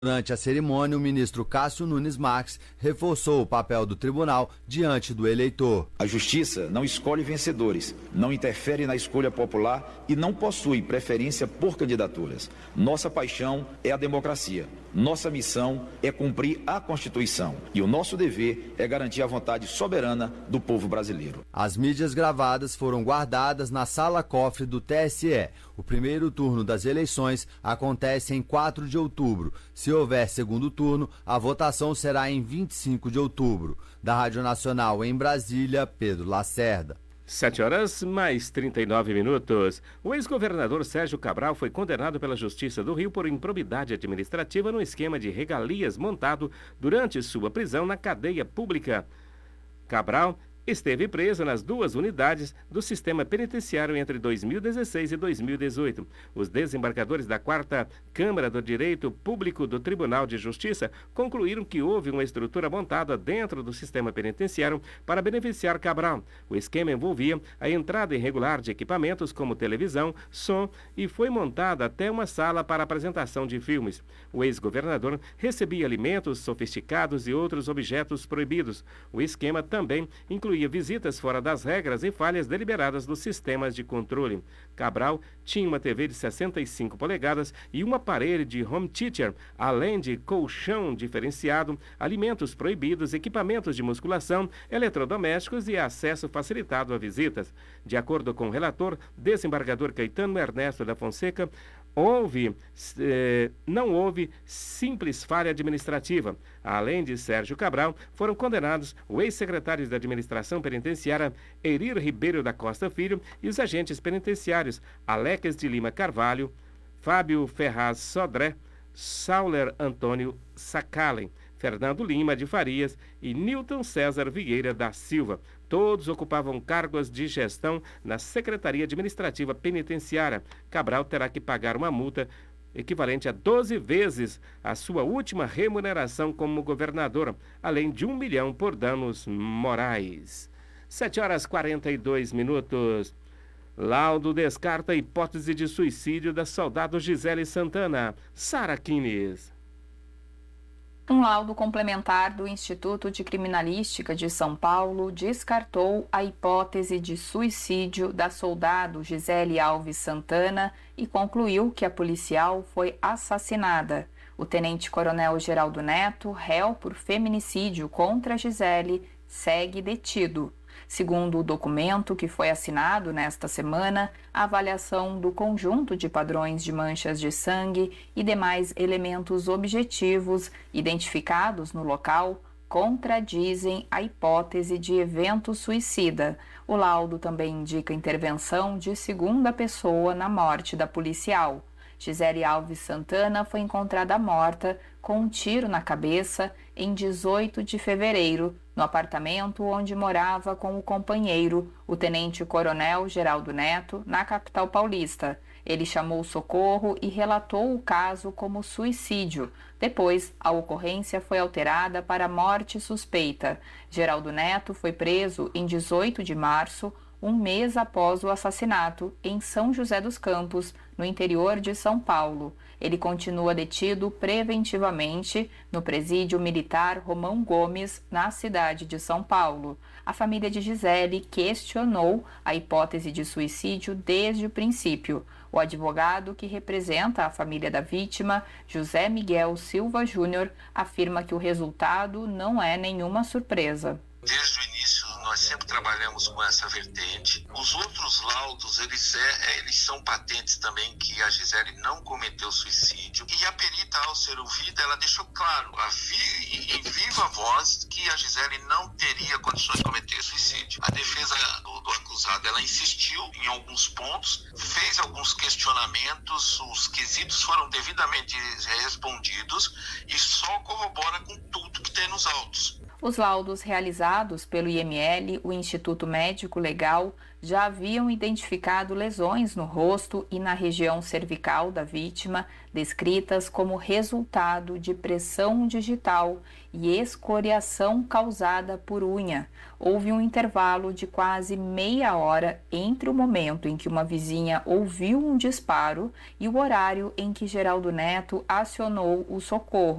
Durante a cerimônia, o ministro Cássio Nunes Marques reforçou o papel do tribunal diante do eleitor. A justiça não escolhe vencedores, não interfere na escolha popular e não possui preferência por candidaturas. Nossa paixão é a democracia. Nossa missão é cumprir a Constituição e o nosso dever é garantir a vontade soberana do povo brasileiro. As mídias gravadas foram guardadas na sala-cofre do TSE. O primeiro turno das eleições acontece em 4 de outubro. Se houver segundo turno, a votação será em 25 de outubro. Da Rádio Nacional em Brasília, Pedro Lacerda. 7h39. O ex-governador Sérgio Cabral foi condenado pela Justiça do Rio por improbidade administrativa no esquema de regalias montado durante sua prisão na cadeia pública. Cabral esteve preso nas 2 unidades do sistema penitenciário entre 2016 e 2018. Os desembargadores da 4ª Câmara do Direito Público do Tribunal de Justiça concluíram que houve uma estrutura montada dentro do sistema penitenciário para beneficiar Cabral. O esquema envolvia a entrada irregular de equipamentos como televisão, som e foi montada até uma sala para apresentação de filmes. O ex-governador recebia alimentos sofisticados e outros objetos proibidos. O esquema também incluía visitas fora das regras e falhas deliberadas dos sistemas de controle. Cabral tinha uma TV de 65 polegadas e um aparelho de home theater, além de colchão diferenciado, alimentos proibidos, equipamentos de musculação, eletrodomésticos e acesso facilitado a visitas. De acordo com o relator, desembargador Caetano Ernesto da Fonseca, não houve simples falha administrativa. Além de Sérgio Cabral, foram condenados o ex-secretário da Administração Penitenciária Erir Ribeiro da Costa Filho e os agentes penitenciários Alex de Lima Carvalho, Fábio Ferraz Sodré, Sauler Antônio Sacalen, Fernando Lima de Farias e Nilton César Vieira da Silva. Todos ocupavam cargos de gestão na Secretaria Administrativa Penitenciária. Cabral terá que pagar uma multa equivalente a 12 vezes a sua última remuneração como governador, além de 1 milhão por danos morais. 7h42. Laudo descarta a hipótese de suicídio da soldado Gisele Santana. Sara Quines. Um laudo complementar do Instituto de Criminalística de São Paulo descartou a hipótese de suicídio da soldado Gisele Alves Santana e concluiu que a policial foi assassinada. O tenente-coronel Geraldo Neto, réu por feminicídio contra Gisele, segue detido. Segundo o documento que foi assinado nesta semana, a avaliação do conjunto de padrões de manchas de sangue e demais elementos objetivos identificados no local contradizem a hipótese de evento suicida. O laudo também indica intervenção de segunda pessoa na morte da policial. Gisele Alves Santana foi encontrada morta com um tiro na cabeça em 18 de fevereiro, no apartamento onde morava com o companheiro, o tenente-coronel Geraldo Neto, na capital paulista. Ele chamou socorro e relatou o caso como suicídio. Depois, a ocorrência foi alterada para morte suspeita. Geraldo Neto foi preso em 18 de março, um mês após o assassinato, em São José dos Campos, no interior de São Paulo. Ele continua detido preventivamente no presídio militar Romão Gomes, na cidade de São Paulo. A família de Gisele questionou a hipótese de suicídio desde o princípio. O advogado que representa a família da vítima, José Miguel Silva Júnior, afirma que o resultado não é nenhuma surpresa. Desde o início, nós sempre trabalhamos com essa vertente. Os outros laudos, eles são patentes também que a Gisele não cometeu suicídio. E a perita, ao ser ouvida, ela deixou claro, em viva voz, que a Gisele não teria condições de cometer suicídio. A defesa do acusado, ela insistiu em alguns pontos, fez alguns questionamentos, os quesitos foram devidamente respondidos e só corrobora com tudo que tem nos autos. Os laudos realizados pelo IML, o Instituto Médico Legal, já haviam identificado lesões no rosto e na região cervical da vítima, descritas como resultado de pressão digital e escoriação causada por unha. Houve um intervalo de quase meia hora entre o momento em que uma vizinha ouviu um disparo e o horário em que Geraldo Neto acionou o socorro.